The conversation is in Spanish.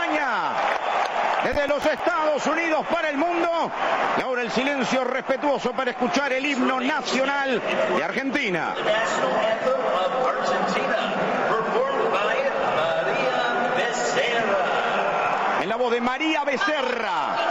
España, desde los Estados Unidos para el mundo. Y ahora el silencio respetuoso para escuchar el himno nacional de Argentina. En la voz de María Becerra.